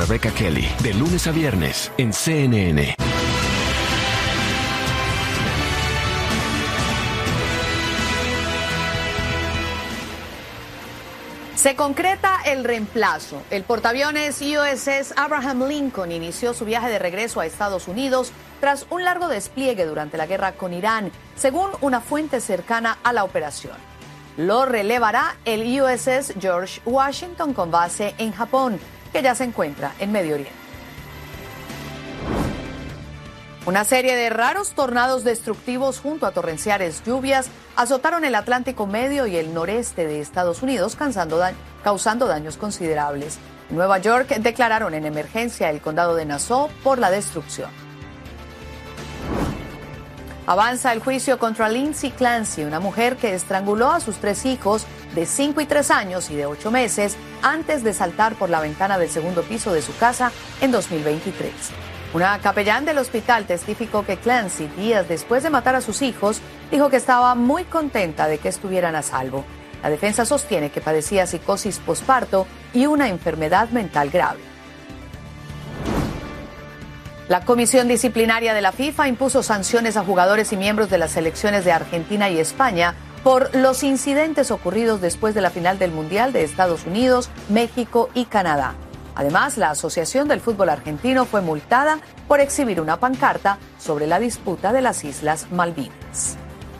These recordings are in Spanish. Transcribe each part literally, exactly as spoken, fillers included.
Rebecca Kelly, de lunes a viernes en C N N. Se concreta el reemplazo. El portaaviones U S S Abraham Lincoln inició su viaje de regreso a Estados Unidos tras un largo despliegue durante la guerra con Irán, según una fuente cercana a la operación. Lo relevará el U S S George Washington con base en Japón, que ya se encuentra en Medio Oriente. Una serie de raros tornados destructivos junto a torrenciales lluvias azotaron el Atlántico Medio y el noreste de Estados Unidos, causando, da- causando daños considerables. En Nueva York declararon en emergencia el condado de Nassau por la destrucción. Avanza el juicio contra Lindsay Clancy, una mujer que estranguló a sus tres hijos de cinco y tres años y de ocho meses antes de saltar por la ventana del segundo piso de su casa en dos mil veintitrés. Una capellán del hospital testificó que Clancy, días después de matar a sus hijos, dijo que estaba muy contenta de que estuvieran a salvo. La defensa sostiene que padecía psicosis posparto y una enfermedad mental grave. La Comisión Disciplinaria de la FIFA impuso sanciones a jugadores y miembros de las selecciones de Argentina y España por los incidentes ocurridos después de la final del Mundial de Estados Unidos, México y Canadá. Además, la Asociación del Fútbol Argentino fue multada por exhibir una pancarta sobre la disputa de las Islas Malvinas.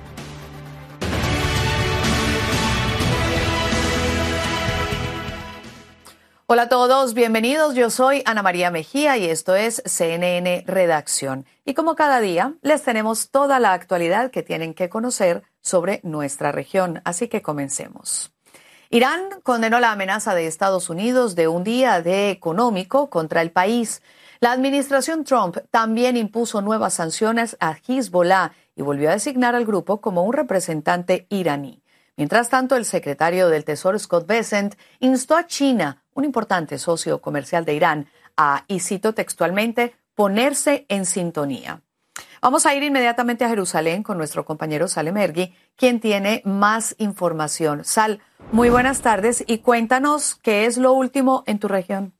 Hola a todos, bienvenidos. Yo soy Ana María Mejía y esto es C N N Redacción. Y como cada día, les tenemos toda la actualidad que tienen que conocer sobre nuestra región. Así que comencemos. Irán condenó la amenaza de Estados Unidos de un día D económico contra el país. La administración Trump también impuso nuevas sanciones a Hezbollah y volvió a designar al grupo como un representante iraní. Mientras tanto, el secretario del Tesoro Scott Bessent instó a China, un importante socio comercial de Irán, a, y cito textualmente, ponerse en sintonía. Vamos a ir inmediatamente a Jerusalén con nuestro compañero Salem Ergui, quien tiene más información. Sal, muy buenas tardes y cuéntanos qué es lo último en tu región.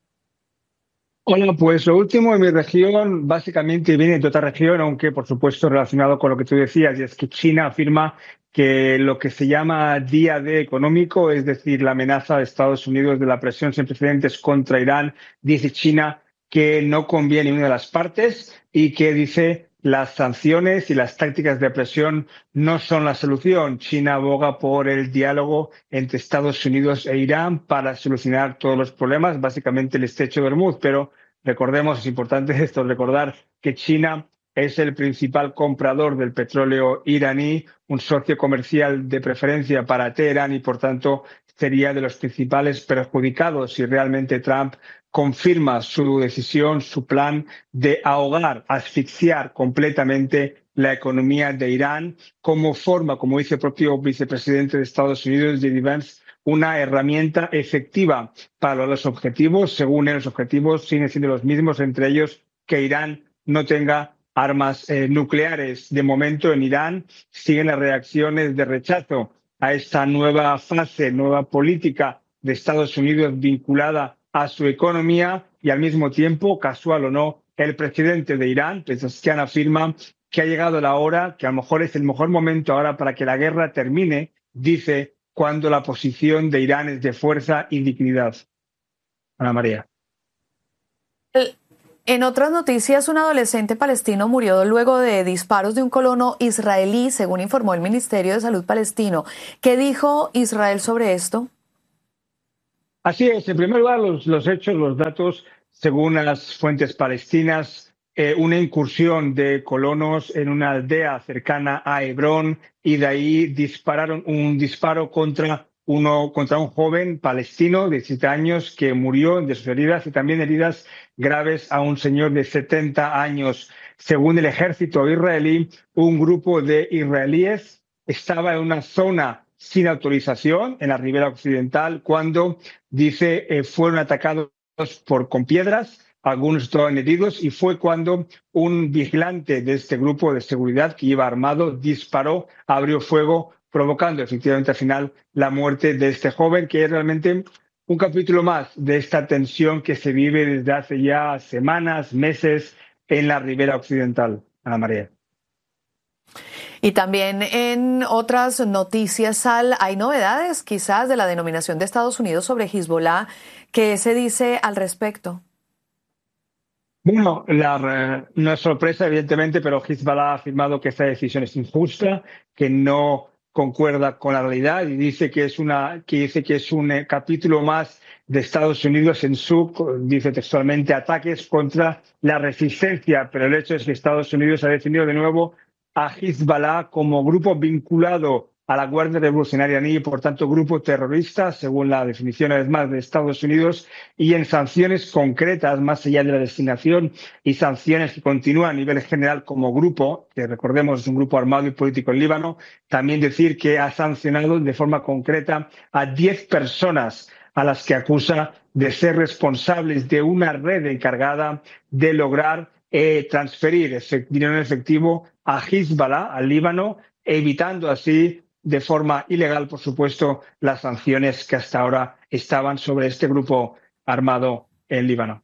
Hola, pues lo último en mi región básicamente viene de otra región, aunque por supuesto relacionado con lo que tú decías, y es que China afirma que lo que se llama día D económico, es decir, la amenaza de Estados Unidos de la presión sin precedentes contra Irán, dice China que no conviene una de las partes y que dice las sanciones y las tácticas de presión no son la solución. China aboga por el diálogo entre Estados Unidos e Irán para solucionar todos los problemas, básicamente el estrecho de Hormuz. Pero recordemos, es importante esto, recordar que China es el principal comprador del petróleo iraní, un socio comercial de preferencia para Teherán y, por tanto, sería de los principales perjudicados si realmente Trump confirma su decisión, su plan de ahogar, asfixiar completamente la economía de Irán como forma, como dice el propio vicepresidente de Estados Unidos, J D Vance, una herramienta efectiva para los objetivos. Según él, los objetivos siguen siendo los mismos, entre ellos que Irán no tenga armas eh, nucleares. De momento, en Irán siguen las reacciones de rechazo a esta nueva fase, nueva política de Estados Unidos vinculada a su economía y, al mismo tiempo, casual o no, el presidente de Irán, Pezeshkian, afirma que ha llegado la hora, que a lo mejor es el mejor momento ahora para que la guerra termine, dice, cuando la posición de Irán es de fuerza y dignidad. Ana María. En otras noticias, un adolescente palestino murió luego de disparos de un colono israelí, según informó el Ministerio de Salud palestino. ¿Qué dijo Israel sobre esto? Así es. En primer lugar, los, los hechos, los datos, según las fuentes palestinas, eh, una incursión de colonos en una aldea cercana a Hebrón y de ahí dispararon un disparo contra uno contra un joven palestino de diecisiete años que murió de sus heridas y también heridas graves a un señor de setenta años. Según el ejército israelí, un grupo de israelíes estaba en una zona sin autorización en la ribera occidental cuando, dice, eh, fueron atacados por, con piedras, algunos estaban heridos y fue cuando un vigilante de este grupo de seguridad que iba armado disparó, abrió fuego, provocando efectivamente al final la muerte de este joven, que realmente un capítulo más de esta tensión que se vive desde hace ya semanas, meses en la ribera occidental. Ana María. Y también en otras noticias, Sal, hay novedades quizás de la denominación de Estados Unidos sobre Hezbollah. ¿Qué se dice al respecto? Bueno, la, no es sorpresa, evidentemente, pero Hezbollah ha afirmado que esta decisión es injusta, que no concuerda con la realidad y dice que es una, que dice que es un eh, capítulo más de Estados Unidos en su, dice textualmente, ataques contra la resistencia. Pero el hecho es que Estados Unidos ha definido de nuevo a Hezbollah como grupo vinculado a la Guardia Revolucionaria iraní y, por tanto, grupo terrorista, según la definición, además más, de Estados Unidos, y en sanciones concretas, más allá de la designación, y sanciones que continúan a nivel general como grupo, que recordemos es un grupo armado y político en Líbano, también decir que ha sancionado de forma concreta a diez personas a las que acusa de ser responsables de una red encargada de lograr eh, transferir dinero en efectivo a Hezbollah, al Líbano, evitando así de forma ilegal, por supuesto, las sanciones que hasta ahora estaban sobre este grupo armado en Líbano.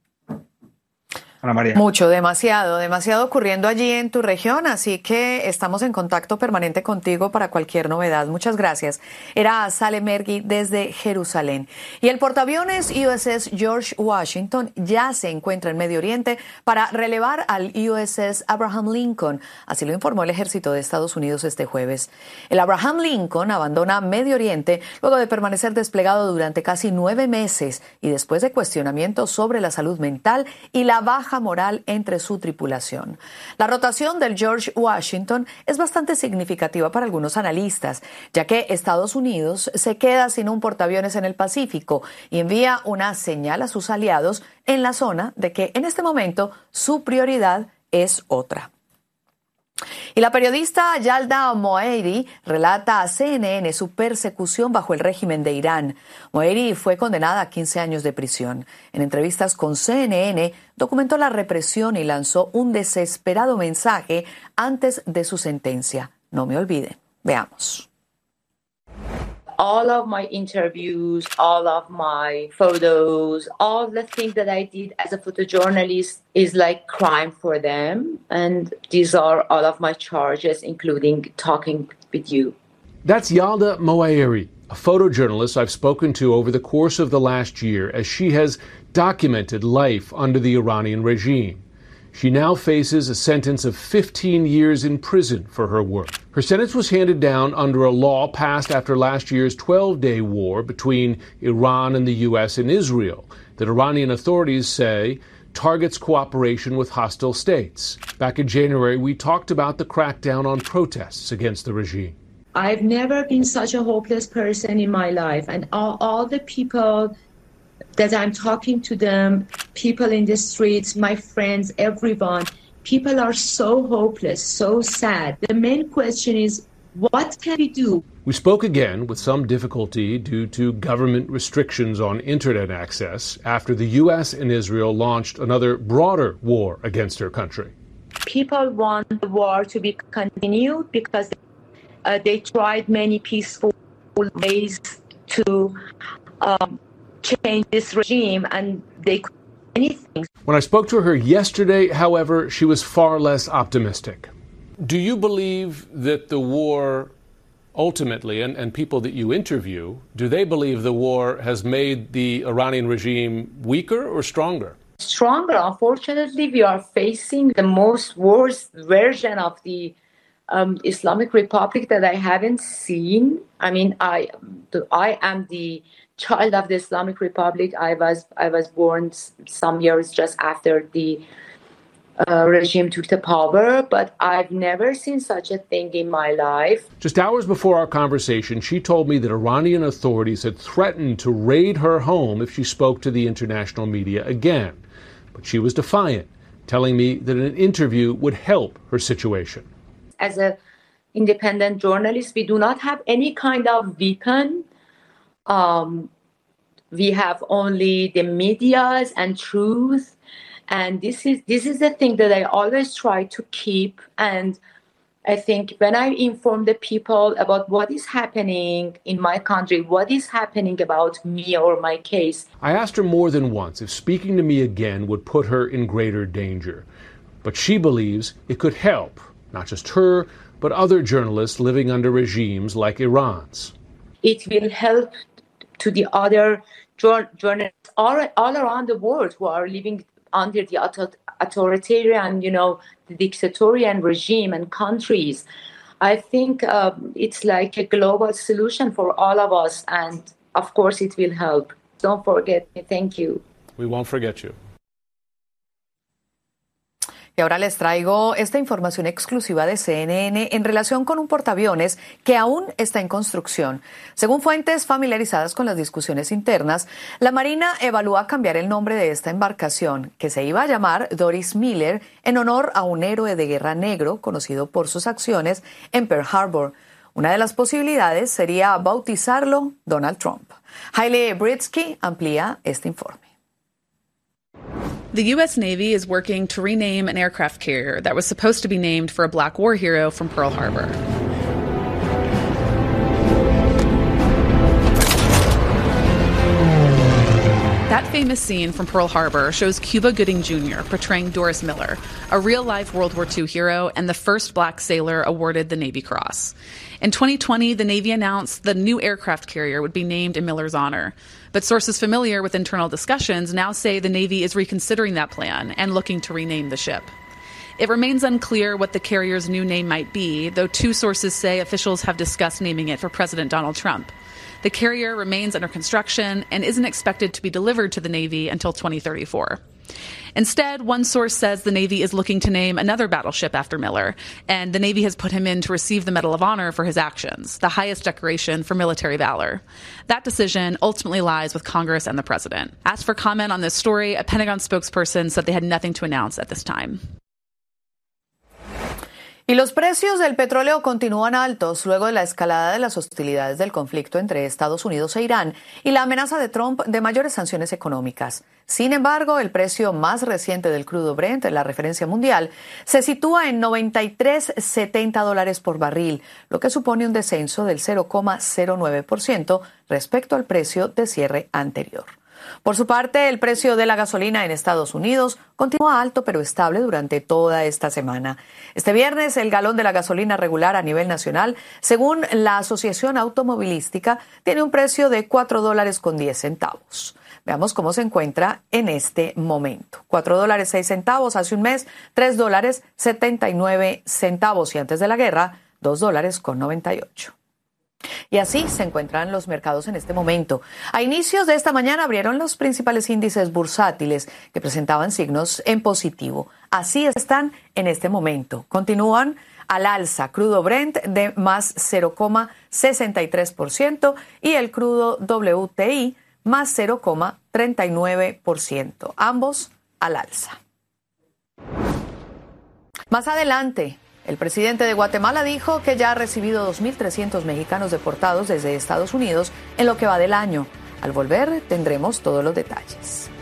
Ana María. Mucho, demasiado, demasiado ocurriendo allí en tu región, así que estamos en contacto permanente contigo para cualquier novedad. Muchas gracias. Era Saleh Mergui desde Jerusalén. Y el portaaviones U S S George Washington ya se encuentra en Medio Oriente para relevar al U S S Abraham Lincoln, así lo informó el ejército de Estados Unidos este jueves. El Abraham Lincoln abandona Medio Oriente luego de permanecer desplegado durante casi nueve meses y después de cuestionamientos sobre la salud mental y la baja moral entre su tripulación. La rotación del George Washington es bastante significativa para algunos analistas, ya que Estados Unidos se queda sin un portaaviones en el Pacífico y envía una señal a sus aliados en la zona de que en este momento su prioridad es otra. Y la periodista Yalda Moaeri relata a C N N su persecución bajo el régimen de Irán. Moaeri fue condenada a quince años de prisión. En entrevistas con C N N documentó la represión y lanzó un desesperado mensaje antes de su sentencia. No me olviden. Veamos. All of my interviews, all of my photos, all the things that I did as a photojournalist is like crime for them. And these are all of my charges, including talking with you. That's Yalda Moaeri, a photojournalist I've spoken to over the course of the last year as she has documented life under the Iranian regime. She now faces a sentence of fifteen years in prison for her work. Her sentence was handed down under a law passed after last year's twelve-day war between Iran and the U S and Israel that Iranian authorities say targets cooperation with hostile states. Back in January, we talked about the crackdown on protests against the regime. I've never been such a hopeless person in my life, and all, all the people that I'm talking to them, people in the streets, my friends, everyone, people are so hopeless, so sad. The main question is, what can we do? We spoke again with some difficulty due to government restrictions on internet access after the U S and Israel launched another broader war against their country. People want the war to be continued because uh, they tried many peaceful ways to um, change this regime, and they couldn't do anything. When I spoke to her yesterday, however, she was far less optimistic. Do you believe that the war ultimately, and, and people that you interview, do they believe the war has made the Iranian regime weaker or stronger? Stronger. Unfortunately, we are facing the most worst version of the um, Islamic Republic that I haven't seen. I mean, I, I am the child of the Islamic Republic. I was I was born some years just after the uh, regime took the power, but I've never seen such a thing in my life. Just hours before our conversation, she told me that Iranian authorities had threatened to raid her home if she spoke to the international media again. But she was defiant, telling me that an interview would help her situation. As an independent journalist, we do not have any kind of weapon. Um, we have only the medias and truth, and this is this is the thing that I always try to keep. And I think when I inform the people about what is happening in my country, what is happening about me or my case. I asked her more than once if speaking to me again would put her in greater danger. But she believes it could help, not just her, but other journalists living under regimes like Iran's. It will help to the other journalists all, all around the world who are living under the authoritarian, you know, the dictatorial regime and countries. I think uh, it's like a global solution for all of us, and of course it will help. Don't forget me. Thank you. We won't forget you. Y ahora les traigo esta información exclusiva de C N N en relación con un portaaviones que aún está en construcción. Según fuentes familiarizadas con las discusiones internas, la Marina evalúa cambiar el nombre de esta embarcación, que se iba a llamar Doris Miller, en honor a un héroe de guerra negro conocido por sus acciones en Pearl Harbor. Una de las posibilidades sería bautizarlo Donald Trump. Haile Britsky amplía este informe. The U S Navy is working to rename an aircraft carrier that was supposed to be named for a black war hero from Pearl Harbor. That famous scene from Pearl Harbor shows Cuba Gooding Junior portraying Doris Miller, a real-life World War Two hero and the first black sailor awarded the Navy Cross. In twenty twenty, the Navy announced the new aircraft carrier would be named in Miller's honor. But sources familiar with internal discussions now say the Navy is reconsidering that plan and looking to rename the ship. It remains unclear what the carrier's new name might be, though two sources say officials have discussed naming it for President Donald Trump. The carrier remains under construction and isn't expected to be delivered to the Navy until twenty thirty-four. Instead, one source says the Navy is looking to name another battleship after Miller, and the Navy has put him in to receive the Medal of Honor for his actions, the highest decoration for military valor. That decision ultimately lies with Congress and the President. Asked for comment on this story, a Pentagon spokesperson said they had nothing to announce at this time. Y los precios del petróleo continúan altos luego de la escalada de las hostilidades del conflicto entre Estados Unidos e Irán y la amenaza de Trump de mayores sanciones económicas. Sin embargo, el precio más reciente del crudo Brent, la referencia mundial, se sitúa en noventa y tres coma setenta dólares por barril, lo que supone un descenso del cero coma cero nueve por ciento respecto al precio de cierre anterior. Por su parte, el precio de la gasolina en Estados Unidos continúa alto pero estable durante toda esta semana. Este viernes, el galón de la gasolina regular a nivel nacional, según la Asociación Automovilística, tiene un precio de cuatro dólares con diez centavos. Veamos cómo se encuentra en este momento. cuatro dólares seis centavos hace un mes, tres dólares setenta y nueve centavos y antes de la guerra, dos dólares con noventa y ocho. Y así se encuentran los mercados en este momento. A inicios de esta mañana abrieron los principales índices bursátiles que presentaban signos en positivo. Así están en este momento. Continúan al alza crudo Brent de más cero coma sesenta y tres por ciento y el crudo W T I más cero coma treinta y nueve por ciento. Ambos al alza. Más adelante, el presidente de Guatemala dijo que ya ha recibido dos mil trescientos mexicanos deportados desde Estados Unidos en lo que va del año. Al volver tendremos todos los detalles.